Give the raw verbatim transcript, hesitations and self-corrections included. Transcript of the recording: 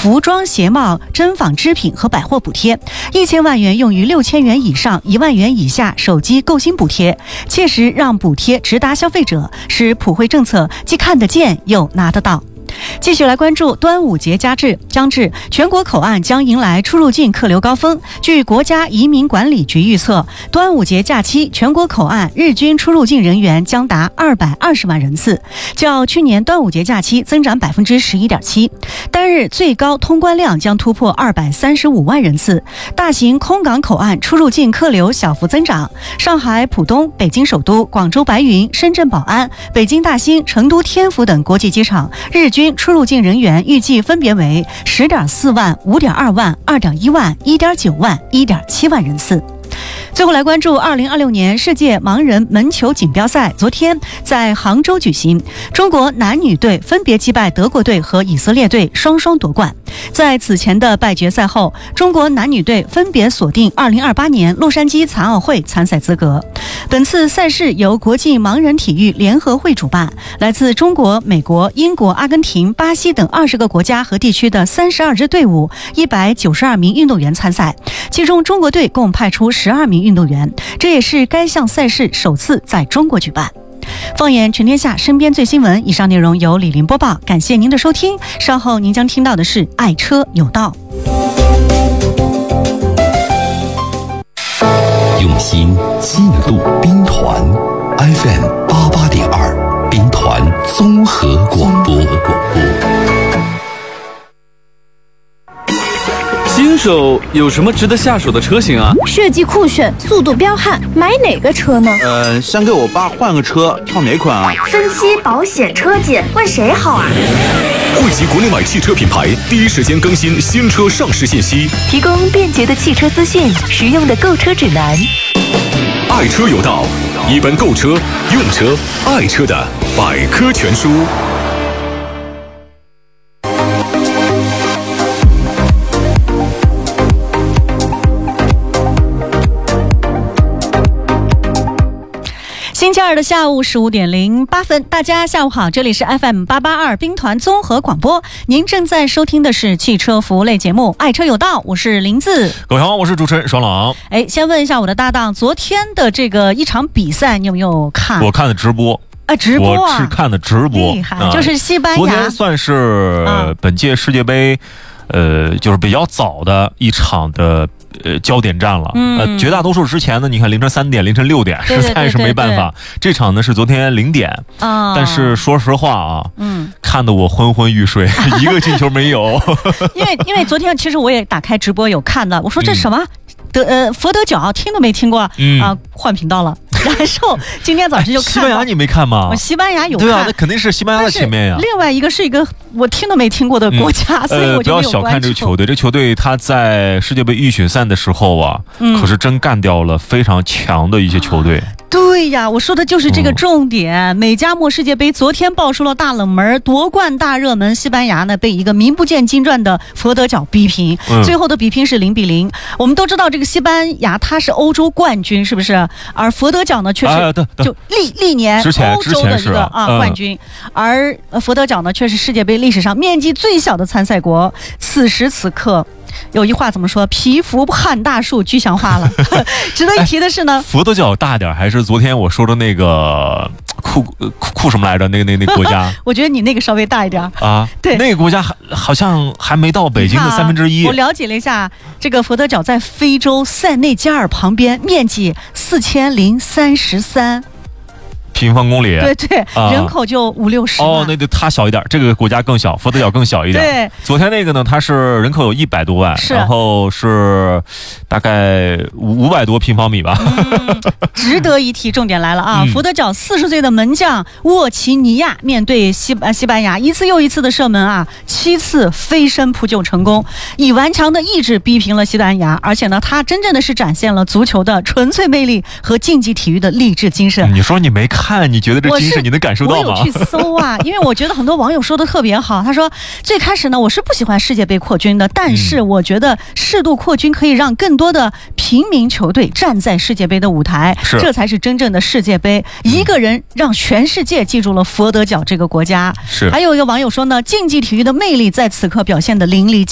服装、鞋帽、针纺织品和百货补贴，一千万元用于六千元以上、一万元以下手机购新补贴，切实让补贴直达消费者，使普惠政策既看得见又拿得到。继续来关注端午节将至，将至，全国口岸将迎来出入境客流高峰。据国家移民管理局预测，端午节假期全国口岸日均出入境人员将达二百二十万人次，较去年端午节假期增长百分之十一点七，单日最高通关量将突破二百三十五万人次。大型空港口岸出入境客流小幅增长，上海浦东、北京首都、广州白云、深圳宝安、北京大兴、成都天府等国际机场日均出入境人员预计分别为十点四万、五点二万、二点一万、一点九万、一点七万人次。最后来关注二零二六年世界盲人门球锦标赛，昨天在杭州举行，中国男女队分别击败德国队和以色列队，双双夺冠。在此前的败决赛后，中国男女队分别锁定二零二八年洛杉矶残奥会参赛资格。本次赛事由国际盲人体育联合会主办，来自中国、美国、英国、阿根廷、巴西等二十个国家和地区的三十二支队伍，一百九十二名运动员参赛，其中中国队共派出十二名运动员，这也是该项赛事首次在中国举办。放眼全天下，身边最新闻，以上内容由李林播报，感谢您的收听，稍后您将听到的是爱车有道。 用心记录兵团 F M 八八点二，兵团综合广播。 新手有什么值得下手的车型啊？ 设计酷炫，速度彪悍，买哪个车呢？ 呃，想给我爸换个车，挑哪款啊？ 分期、保险、车检，问谁好啊？ 汇集国内外汽车品牌，第一时间更新新车上市信息， 提供便捷的汽车资讯，实用的购车指南。 爱车有道，一本购车、用车、爱车的百科全书。 星期二的下午十五点零八分，大家下午好，这里是 F M 八八二兵团综合广播，您正在收听的是汽车服务类节目《爱车有道》，我是林子。 各位好，我是主持人爽朗。 哎，先问一下我的搭档，昨天的这个一场比赛你有没有看？ 我看的直播。 啊，直播啊， 我是看的直播， 厉害，啊、就是西班牙。 昨天算是本届世界杯，嗯、呃，就是比较早的一场的。呃，焦点战了，嗯、呃，绝大多数之前呢，你看凌晨三点、凌晨六点， 对对对对对， 实在是没办法。这场呢是昨天零点， 啊、 但是说实话啊， 嗯，看得我昏昏欲睡，一个进球没有。 因为因为昨天其实我也打开直播有看的，我说这什么？嗯德呃佛得角听都没听过，嗯啊，换频道了，然后今天早上就看、哎。 西班牙你没看吗？ 我西班牙有看， 对啊，那肯定是西班牙的前面呀。 另外一个是一个我听都没听过的国家，嗯、所以我就没有关注。呃， 不要小看这个球队，这个球队他在世界杯预选赛的时候啊，嗯、可是真干掉了非常强的一些球队。 对呀，我说的就是这个重点。嗯、美加墨世界杯昨天爆出了大冷门，夺冠大热门西班牙呢被一个名不见经传的佛得角逼平，嗯、最后的比拼是零比零。我们都知道这个西班牙它是欧洲冠军，是不是？而佛得角呢却是就历历年欧洲的一个 啊, 啊冠军，嗯、而佛得角呢却是世界杯历史上面积最小的参赛国。此时此刻。有一话怎么说？蚍蜉撼大树，具象化了。值得一提的是呢， 哎、佛得角大点还是昨天我说的那个库库库什么来着？那个那个那个国家？ 我觉得你那个稍微大一点啊。对，那个国家还好像还没到北京的三分之一。 我了解了一下，这个佛得角在非洲塞内加尔旁边，面积四千零三十三。 平方公里， 对对，啊、人口就五六十万。 哦，那就它小一点，这个国家更小，佛得角更小一点。 对， 昨天那个呢，它是人口有一百多万，然后是大概五百多平方米吧。 嗯、值得一提，重点来了啊！ 嗯、 佛得角四十岁的门将沃奇尼亚面对西西班牙，一次又一次的射门啊，七次飞身扑救成功，以顽强的意志逼平了西班牙，而且呢，他真正的是展现了足球的纯粹魅力和竞技体育的励志精神。 你说你没看？看，你觉得这精神你能感受到吗？ 我有去搜啊，因为我觉得很多网友说的特别好。他说，最开始呢，我是不喜欢世界杯扩军的，但是我觉得适度扩军可以让更多的平民球队站在世界杯的舞台，这才是真正的世界杯。一个人让全世界记住了佛得角这个国家。 是。 还有一个网友说呢，竞技体育的魅力在此刻表现的淋漓尽致。